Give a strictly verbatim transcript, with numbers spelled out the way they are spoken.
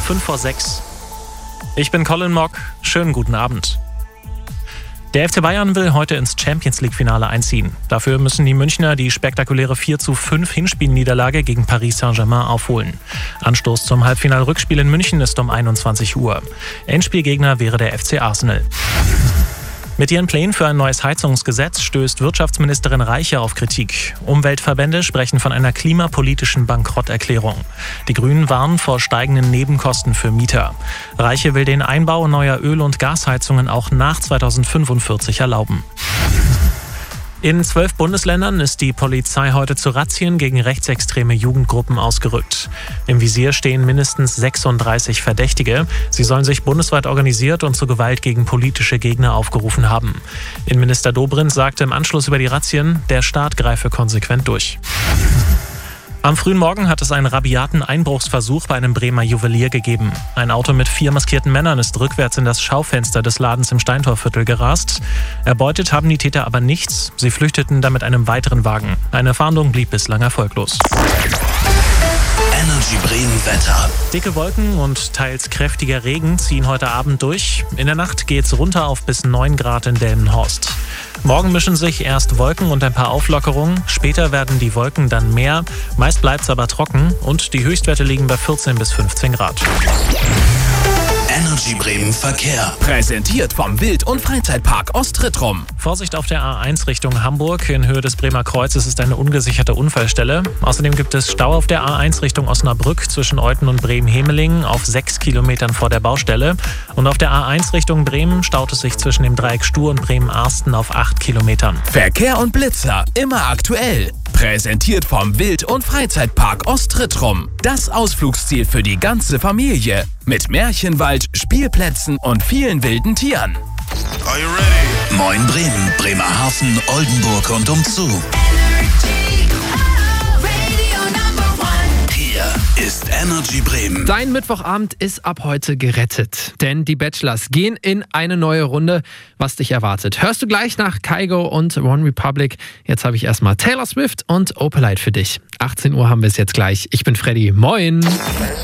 fünf vor sechs. Ich bin Colin Mock. Schönen guten Abend. Der F C Bayern will heute ins Champions-League-Finale einziehen. Dafür müssen die Münchner die spektakuläre vier zu fünf Hinspielniederlage gegen Paris Saint-Germain aufholen. Anstoß zum Halbfinal-Rückspiel in München ist um einundzwanzig Uhr. Endspielgegner wäre der F C Arsenal. Mit ihren Plänen für ein neues Heizungsgesetz stößt Wirtschaftsministerin Reiche auf Kritik. Umweltverbände sprechen von einer klimapolitischen Bankrotterklärung. Die Grünen warnen vor steigenden Nebenkosten für Mieter. Reiche will den Einbau neuer Öl- und Gasheizungen auch nach zweitausendfünfundvierzig erlauben. In zwölf Bundesländern ist die Polizei heute zu Razzien gegen rechtsextreme Jugendgruppen ausgerückt. Im Visier stehen mindestens sechsunddreißig Verdächtige. Sie sollen sich bundesweit organisiert und zu Gewalt gegen politische Gegner aufgerufen haben. Innenminister Dobrindt sagte im Anschluss über die Razzien, der Staat greife konsequent durch. Am frühen Morgen hat es einen rabiaten Einbruchsversuch bei einem Bremer Juwelier gegeben. Ein Auto mit vier maskierten Männern ist rückwärts in das Schaufenster des Ladens im Steintorviertel gerast. Erbeutet haben die Täter aber nichts. Sie flüchteten dann mit einem weiteren Wagen. Eine Fahndung blieb bislang erfolglos. Energy Bremen Wetter. Dicke Wolken und teils kräftiger Regen ziehen heute Abend durch. In der Nacht geht's runter auf bis neun Grad in Delmenhorst. Morgen mischen sich erst Wolken und ein paar Auflockerungen. Später werden die Wolken dann mehr. Meist bleibt's aber trocken und die Höchstwerte liegen bei vierzehn bis fünfzehn Grad. Energy Bremen Verkehr. Präsentiert vom Wild- und Freizeitpark Ostrittrum. Vorsicht auf der A eins Richtung Hamburg. In Höhe des Bremer Kreuzes ist eine ungesicherte Unfallstelle. Außerdem gibt es Stau auf der A eins Richtung Osnabrück zwischen Euthen und Bremen-Hemeling auf sechs Kilometern vor der Baustelle. Und auf der A eins Richtung Bremen staut es sich zwischen dem Dreieck Stur und Bremen-Arsten auf acht Kilometern. Verkehr und Blitzer immer aktuell. Präsentiert vom Wild- und Freizeitpark Ostrittrum. Das Ausflugsziel für die ganze Familie. Mit Märchenwald, Spielplätzen und vielen wilden Tieren. Are you ready? Moin Bremen, Bremerhaven, Oldenburg und umzu. Hier ist Energy Bremen. Dein Mittwochabend ist ab heute gerettet, denn die Bachelors gehen in eine neue Runde. Was dich erwartet, hörst du gleich nach Kygo und One Republic. Jetzt habe ich erstmal Taylor Swift und Opalite für dich. achtzehn Uhr haben wir es jetzt gleich. Ich bin Freddy. Moin!